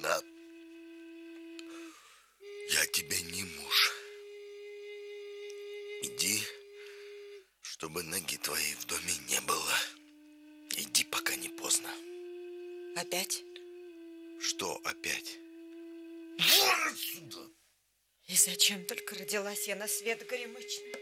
сюда. Я тебе не муж. Иди, чтобы ноги твоей в доме не было. Иди, пока не поздно. Опять? Что опять? Вон отсюда! И зачем только родилась я на свет, Горемычная?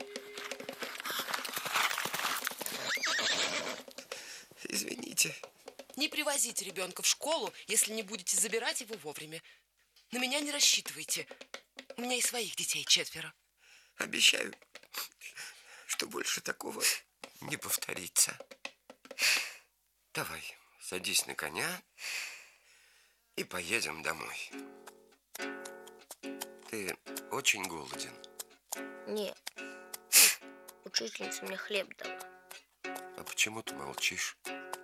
Извините. Не привозите ребенка в школу, если не будете забирать его вовремя. На меня не рассчитывайте. У меня и своих детей 4. Обещаю, что больше такого не повторится. Давай, садись на коня и поедем домой. Ты очень голоден? Нет. Учительница мне хлеб дала. А почему ты молчишь?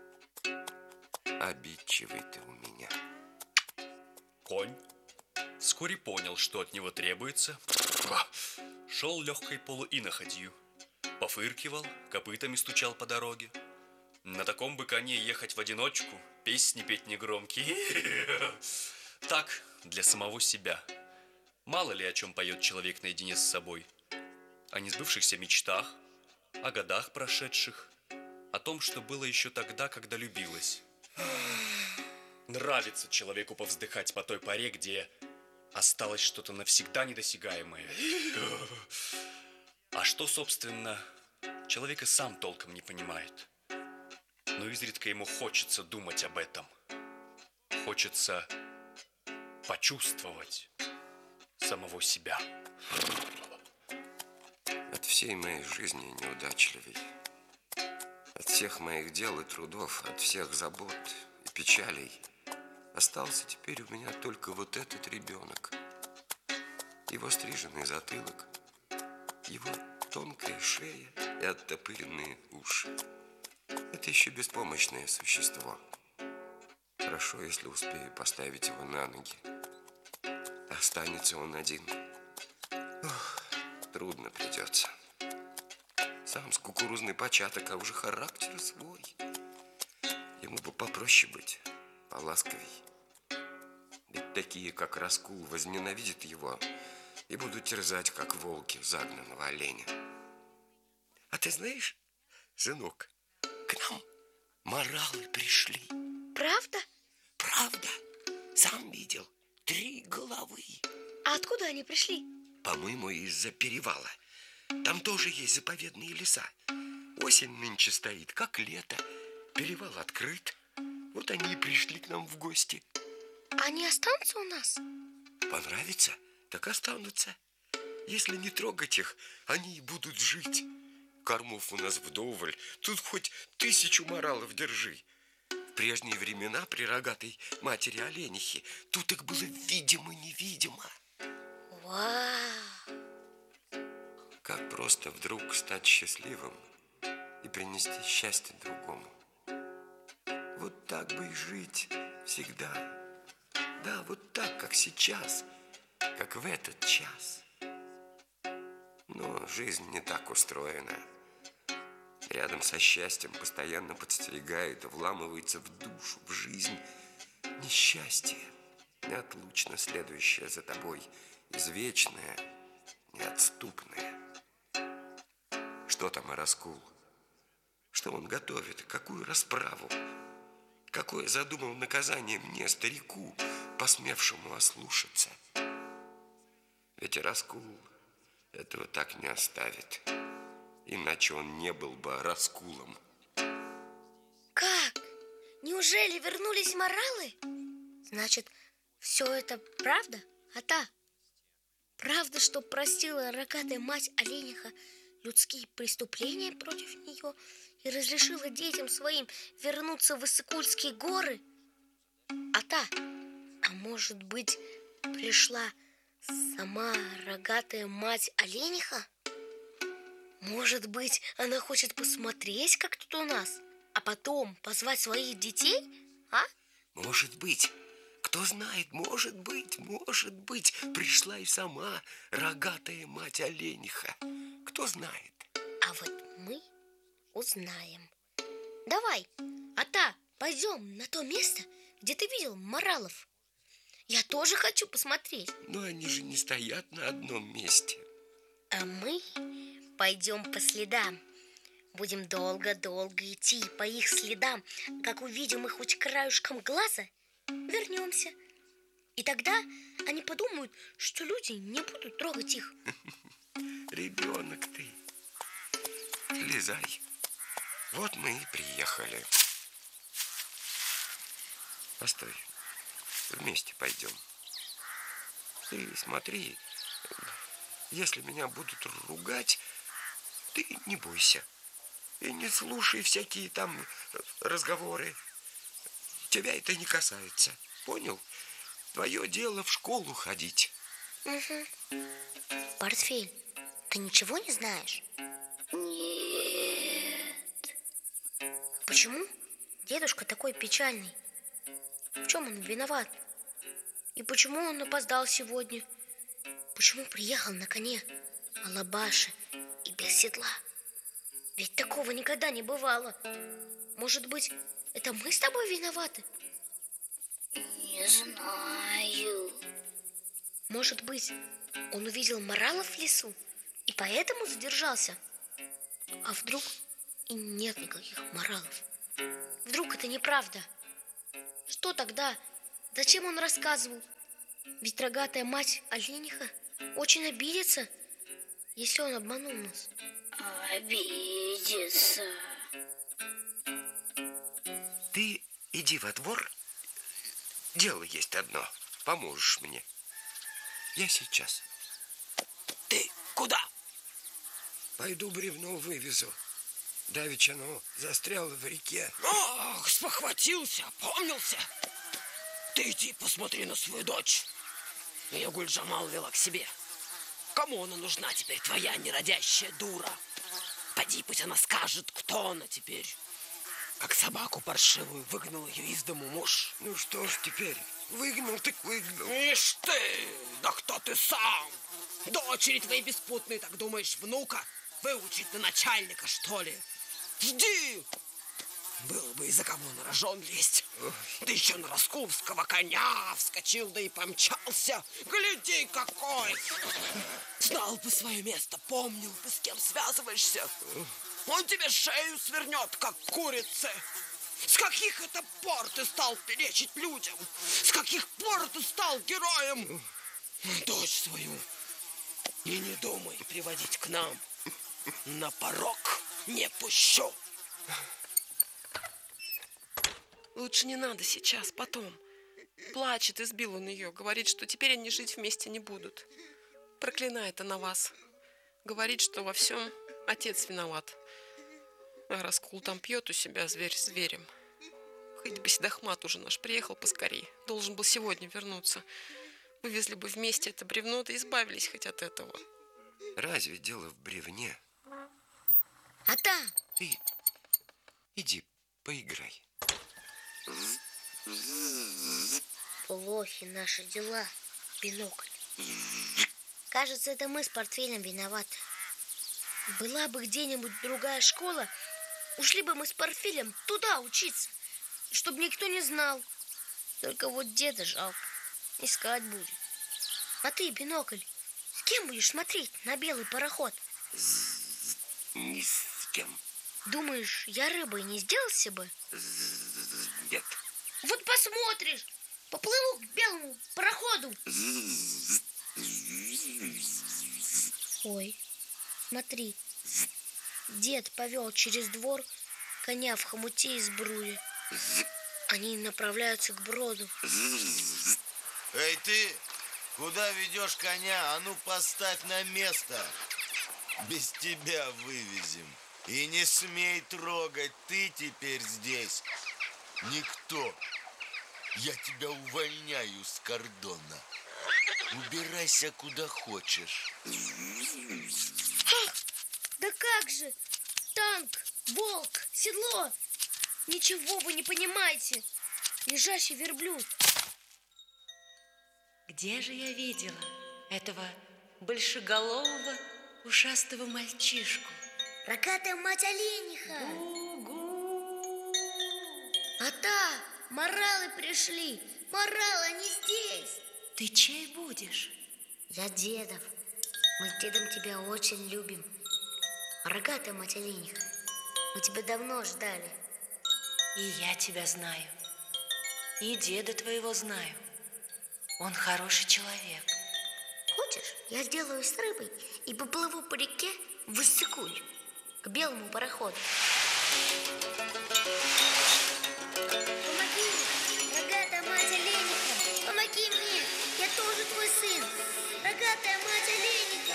Обидчивый ты у меня. Конь вскоре понял, что от него требуется. Шел легкой полуиноходью. Пофыркивал, копытами стучал по дороге. На таком бы коне ехать в одиночку, песни петь негромкие. Так, для самого себя. Мало ли о чем поет человек наедине с собой. О несбывшихся мечтах, о годах прошедших, о том, что было еще тогда, когда любилось. Нравится человеку повздыхать по той поре, где осталось что-то навсегда недосягаемое. А что, собственно, человек и сам толком не понимает. Но изредка ему хочется думать об этом. Хочется почувствовать самого себя. От всей моей жизни неудачливей. От всех моих дел и трудов, от всех забот и печалей остался теперь у меня только вот этот ребенок. Его стриженный затылок, его тонкая шея и оттопыренные уши. Это еще беспомощное существо. Хорошо, если успею поставить его на ноги. Останется он один. Ох, трудно придется. Сам с кукурузный початок, а уже характер свой. Ему бы попроще быть, поласковей. Ведь такие, как Раскул, возненавидят его и будут терзать, как волки, загнанного оленя. А ты знаешь, сынок, к нам моралы пришли. Правда? Правда. Сам видел. 3 головы. А откуда они пришли? По-моему, из-за перевала. Там тоже есть заповедные леса. Осень нынче стоит, как лето. Перевал открыт. Вот они и пришли к нам в гости. Они останутся у нас? Понравится? Так останутся. Если не трогать их, они и будут жить. Кормов у нас вдоволь. Тут хоть 1000 моралов держи. В прежние времена при рогатой матери оленихи тут их было видимо-невидимо. Вау! Как просто вдруг стать счастливым и принести счастье другому. Вот так бы и жить всегда. Да, вот так, как сейчас, как в этот час. Но жизнь не так устроена. Рядом со счастьем постоянно подстерегает, вламывается в душу, в жизнь несчастье, неотлучно следующее за тобой, извечное, неотступное. Что там о Раскул? Что он готовит? Какую расправу? Какое задумал наказание мне, старику, посмевшему ослушаться? Ведь Раскул этого так не оставит. Иначе он не был бы Раскулом. Как? Неужели вернулись моралы? Значит, все это правда? Ата? Правда, что простила рогатая мать олениха людские преступления против нее и разрешила детям своим вернуться в Иссык-Кульские горы? Ата, а может быть, пришла сама рогатая мать олениха? Может быть, она хочет посмотреть, как тут у нас, а потом позвать своих детей, а? Может быть. Кто знает, может быть, пришла и сама рогатая мать олениха. Кто знает? А вот мы узнаем. Давай, Ата, пойдем на то место, где ты видел моралов. Я тоже хочу посмотреть. Но они же не стоят на одном месте. А мы пойдем по следам. Будем долго-долго идти по их следам. Как увидим их хоть краешком глаза, вернемся. И тогда они подумают, что люди не будут трогать их. Ребенок ты. Слезай. Вот мы и приехали. Постой. Вместе пойдем. Ты смотри, если меня будут ругать, ты не бойся. И не слушай всякие там разговоры. Тебя это не касается. Понял? Твое дело в школу ходить. Угу. Портфель, ты ничего не знаешь? Нет. Почему дедушка такой печальный? В чем он виноват? И почему он опоздал сегодня? Почему приехал на коне, алабаше и без седла? Ведь такого никогда не бывало. Может быть, это мы с тобой виноваты? Не знаю. Может быть, он увидел моралов в лесу и поэтому задержался? А вдруг и нет никаких моралов? Вдруг это неправда? Что тогда? Зачем он рассказывал? Ведь рогатая мать олениха очень обидится, если он обманул нас. Обидится. Ты иди во двор. Дело есть одно. Поможешь мне. Я сейчас. Ты куда? Пойду бревно вывезу. Давеча оно застряло в реке. Ох, спохватился, помнился. Ты иди посмотри на свою дочь. Ее Гульджамал вела к себе. Кому она нужна теперь, твоя неродящая дура? Поди, пусть она скажет, кто она теперь. Как собаку паршивую выгнал ее из дому муж. Ну что ж теперь? Выгнал так выгнал. Ишь ты, да кто ты сам? Дочери твои беспутные, так думаешь, внука выучить на начальника, что ли? Жди! Было бы из-за кого на рожон лезть. Ты еще на росковского коня вскочил, да и помчался. Гляди, какой! Знал бы свое место, помнил бы, с кем связываешься. Он тебе шею свернет, как курицы. С каких это пор ты стал перечить людям? С каких пор ты стал героем? Дочь свою и не думай приводить к нам. На порог не пущу. Лучше не надо сейчас, потом. Плачет, избил он ее. Говорит, что теперь они жить вместе не будут. Проклинает она вас. Говорит, что во всем отец виноват. А Раскул там пьет у себя зверь с зверем. Хоть бы Седахмат уже наш приехал поскорей. Должен был сегодня вернуться. Вывезли бы вместе это бревно, да избавились хоть от этого. Разве дело в бревне? Ата! Ты иди поиграй. Плохи наши дела, бинокль. Кажется, это мы с портфелем виноваты. Была бы где-нибудь другая школа, ушли бы мы с портфелем туда учиться, чтобы никто не знал. Только вот деда жалко, искать будет. А ты, бинокль, с кем будешь смотреть на белый пароход? Ни с кем. Думаешь, я рыбой не сделался бы? Нет. Вот посмотришь, поплыву к белому пароходу. Ой, смотри, дед повел через двор коня в хомуте из бруи. Они направляются к броду. Эй, ты, куда ведешь коня? А ну, поставь на место. Без тебя вывезем. И не смей трогать, ты теперь здесь никто. Я тебя увольняю с кордона. Убирайся куда хочешь. Да как же? Танк, волк, седло. Ничего вы не понимаете. Лежащий верблюд. Где же я видела этого большеголового ушастого мальчишку? Рогатая мать олениха. Ата, моралы пришли. Морал, они здесь. Ты чей будешь? Я дедов. Мы с дедом тебя очень любим. Рогатая мать оленька, мы тебя давно ждали. И я тебя знаю. И деда твоего знаю. Он хороший человек. Хочешь, я сделаю с рыбой и поплыву по реке в Иссык-Куль, к белому пароходу. Помоги мне, рогатая мать оленька. Помоги мне, я тоже твой сын. Рогатая мать оленька.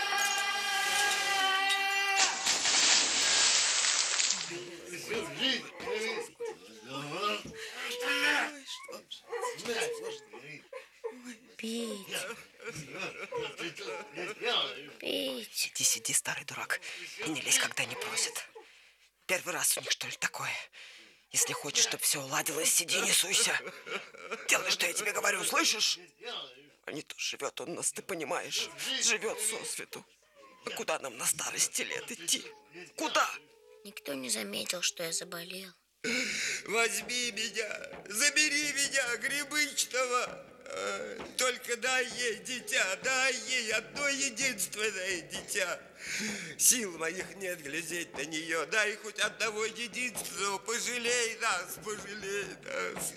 Пить. Пить. Иди сиди, старый дурак, и не лезь, когда не просят. Первый раз у них, что ли, такое? Если хочешь, чтобы все уладилось, сиди, не суйся. Делай, что я тебе говорю, слышишь? А не то живет он нас, ты понимаешь? Живет сосвету. А куда нам на старости лет идти? Куда? Никто не заметил, что я заболел. Возьми меня, забери меня, Грибычного. Только дай ей дитя, дай ей одно единственное дитя. Сил моих нет глядеть на нее. Дай хоть одного единственного, пожалей нас, пожалей нас.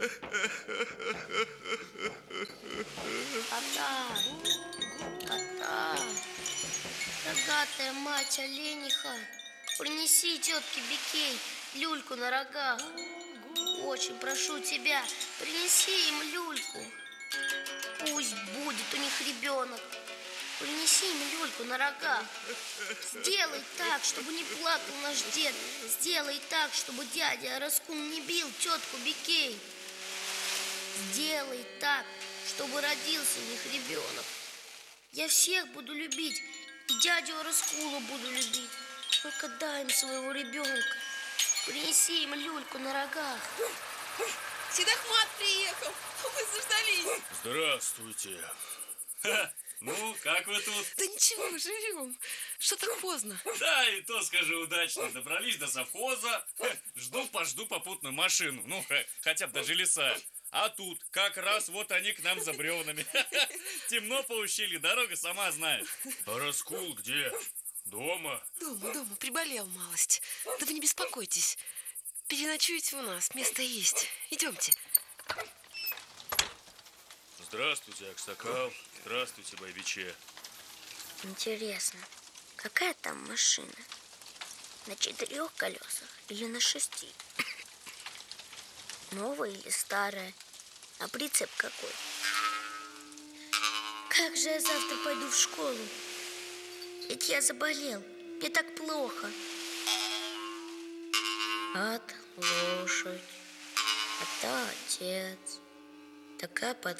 Кота, рогатая мать олениха, принеси тетке Бикей люльку на рогах. Очень прошу тебя, принеси им люльку. Пусть будет у них ребенок. Принеси им люльку на рогах. Сделай так, чтобы не плакал наш дед. Сделай так, чтобы дядя Раскун не бил тетку Бикей. Сделай так, чтобы родился у них ребенок. Я всех буду любить, и дядю Раскула буду любить. Только дай им своего ребенка. Принеси им люльку на рогах. Седохмат приехал, мы заждались. Здравствуйте. Ну, как вы тут? Да ничего, живем. Что так поздно? Да, и то, скажу, удачно. Добрались до совхоза. Жду попутную машину. Ну, хотя бы до Желеса. А тут как раз вот они к нам за бревнами. Темно по ущелью, дорога сама знаешь. А Раскул где? Дома? Дома, приболел малость. Да вы не беспокойтесь. Переночуете у нас, место есть. Идемте. Здравствуйте, Аксакал. Здравствуйте, Байбиче. Интересно, какая там машина? На 4 колесах или на 6? Новая или старая? А прицеп какой? Как же я завтра пойду в школу? Ведь я заболел. Мне так плохо. Ад — лошадь, а та — отец. Такая